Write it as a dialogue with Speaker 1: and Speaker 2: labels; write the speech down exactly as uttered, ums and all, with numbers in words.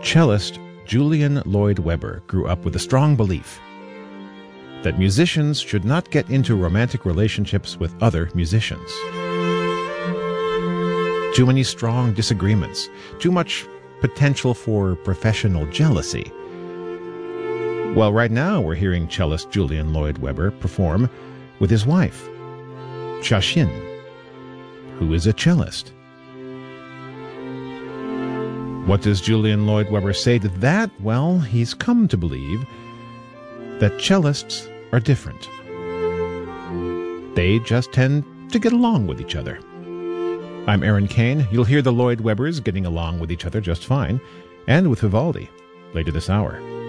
Speaker 1: Cellist Julian Lloyd Webber grew up with a strong belief that musicians should not get into romantic relationships with other musicians. Too many strong disagreements, too much potential for professional jealousy. Well, right now we're hearing cellist Julian Lloyd Webber perform with his wife, Xiaxin, who is a cellist. What does Julian Lloyd Webber say to that? Well, he's come to believe that cellists are different. They just tend to get along with each other. I'm Aaron Kane. You'll hear the Lloyd Webbers getting along with each other just fine, and with Vivaldi later this hour.